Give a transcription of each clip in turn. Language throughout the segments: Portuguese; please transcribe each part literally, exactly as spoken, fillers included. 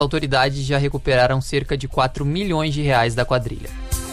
autoridades já recuperaram cerca de quatro milhões de reais da quadrilha.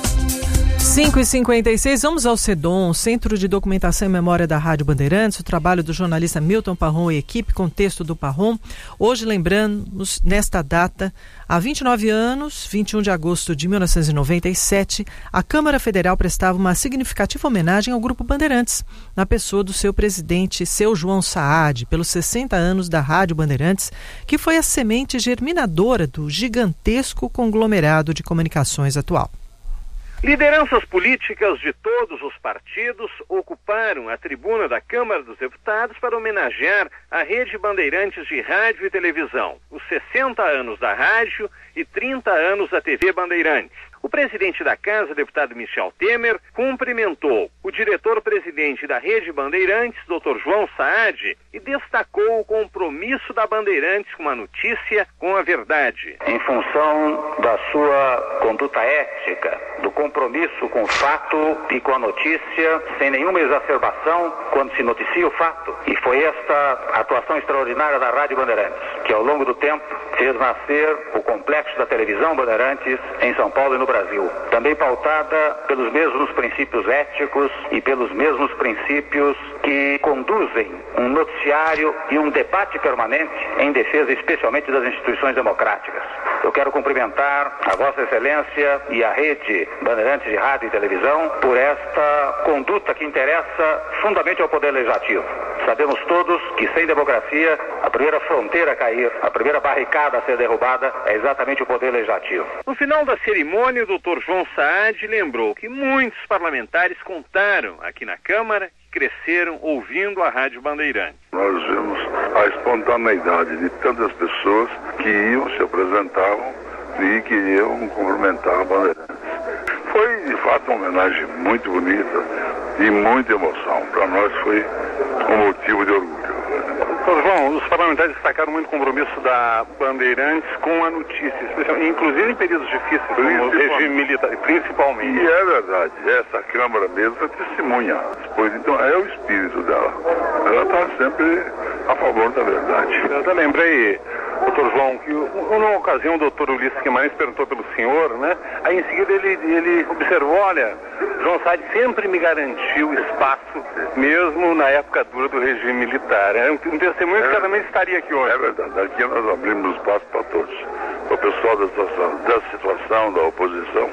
cinco e cinquenta e seis, vamos ao CEDOM, Centro de Documentação e Memória da Rádio Bandeirantes, o trabalho do jornalista Milton Parron e equipe com texto do Parron. Hoje lembramos, nesta data, há vinte e nove anos, vinte e um de agosto de mil novecentos e noventa e sete, a Câmara Federal prestava uma significativa homenagem ao Grupo Bandeirantes, na pessoa do seu presidente, seu João Saad, pelos sessenta anos da Rádio Bandeirantes, que foi a semente germinadora do gigantesco conglomerado de comunicações atual. Lideranças políticas de todos os partidos ocuparam a tribuna da Câmara dos Deputados para homenagear a Rede Bandeirantes de Rádio e Televisão, os sessenta anos da rádio e trinta anos da T V Bandeirantes. O presidente da Casa, deputado Michel Temer, cumprimentou o diretor-presidente da Rede Bandeirantes, doutor João Saad, e destacou o compromisso da Bandeirantes com a notícia, com a verdade. Em função da sua conduta ética, do compromisso com o fato e com a notícia, sem nenhuma exacerbação quando se noticia o fato. E foi esta atuação extraordinária da Rádio Bandeirantes, que ao longo do tempo fez nascer o complexo da televisão Bandeirantes em São Paulo e no Brasil, também pautada pelos mesmos princípios éticos e pelos mesmos princípios que conduzem um noticiário e um debate permanente em defesa especialmente das instituições democráticas. Eu quero cumprimentar a Vossa Excelência e a Rede Bandeirantes de Rádio e Televisão por esta conduta que interessa fundamentalmente ao Poder Legislativo. Sabemos todos que sem democracia, a primeira fronteira a cair, a primeira barricada a ser derrubada é exatamente o Poder Legislativo. No final da cerimônia, o doutor João Saad lembrou que muitos parlamentares contaram aqui na Câmara que cresceram ouvindo a Rádio Bandeirantes. Nós vimos a espontaneidade de tantas pessoas que iam, se apresentavam e queriam cumprimentar a Bandeirantes. Foi, de fato, uma homenagem muito bonita e muita emoção. Para nós foi um motivo de orgulho. Doutor João, os parlamentares destacaram muito o compromisso da Bandeirantes com a notícia, inclusive em períodos difíceis, como o regime militar, principalmente. E é verdade, essa Câmara mesmo é testemunha, pois então é o espírito dela. Ela está sempre a favor da verdade. Eu até lembrei, doutor João, que numa ocasião o doutor Ulisses Guimarães perguntou pelo senhor, né? Aí em seguida ele, ele observou, olha, João Saad sempre me garantiu espaço, mesmo na época dura do regime militar. É um testemunho que certamente estaria aqui hoje. É verdade, aqui nós abrimos espaço para todos. Para o pessoal da situação, da situação, da oposição.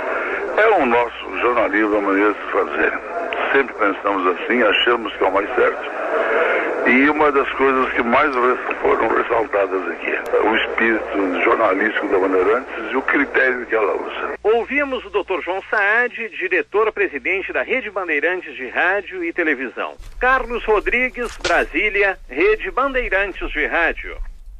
É o nosso jornalismo, a maneira de se fazer. Sempre pensamos assim, achamos que é o mais certo. E uma das coisas que mais foram ressaltadas aqui, o espírito jornalístico da Bandeirantes e o critério que ela usa. Ouvimos o doutor João Saad, diretor-presidente da Rede Bandeirantes de Rádio e Televisão. Carlos Rodrigues, Brasília, Rede Bandeirantes de Rádio.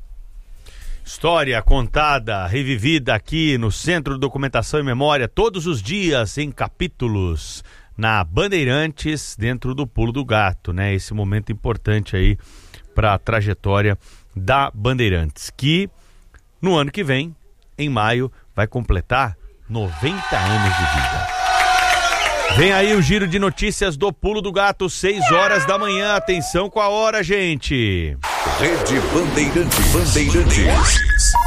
História contada, revivida aqui no Centro de Documentação e Memória, todos os dias em capítulos. Na Bandeirantes, dentro do Pulo do Gato, né? Esse momento importante aí para a trajetória da Bandeirantes, que no ano que vem, em maio, vai completar noventa anos de vida. Vem aí o giro de notícias do Pulo do Gato, seis horas da manhã. Atenção com a hora, gente. Rede Bandeirantes. Bandeirantes.